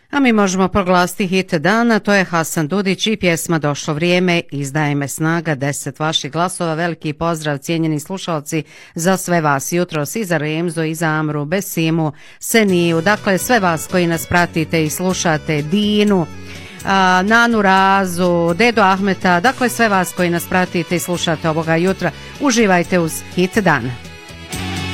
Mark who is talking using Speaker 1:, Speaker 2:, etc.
Speaker 1: A mi možemo proglasiti hit dana, to je Hasan Dudić i pjesma Došlo vrijeme, izdaje me snaga, 10 vaših glasova. Veliki pozdrav cijenjeni slušalci za sve vas jutros, i za Remzu, i za Amru, Besimu, Seniju, dakle sve vas koji nas pratite i slušate, Dinu, Nanu Razu, Dedu Ahmeta, dakle sve vas koji nas pratite i slušate ovoga jutra, uživajte uz hit dana.